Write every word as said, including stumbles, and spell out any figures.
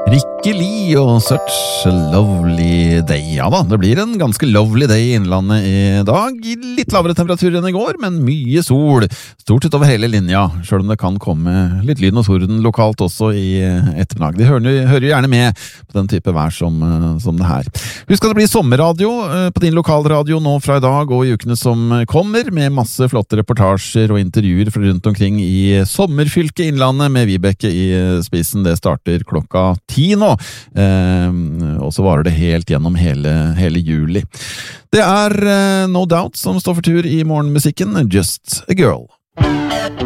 Rikke Lee og Such a Lovely Day. Ja da, det blir en ganske lovely day i Innlandet i dag. Litt lavere temperatur enn i går, men mye sol. Stort sett over hele linja, selv om det kan komme litt lyn og torden lokalt også i ettermiddag. De hører, hører gjerne med på den type vær som, som det her. Husk at det blir sommerradio på din lokalradio nå fra i dag og i ukene som kommer, med masse flotte reportasjer og intervjuer fra rundt omkring i sommerfylket Innlandet med Vibeke i spisen. Det starter klokka ti nå, eh, og så varer det helt gjennom hele, hele juli. Det er eh, No Doubt som står for tur i morgenmusikken, Just a Girl.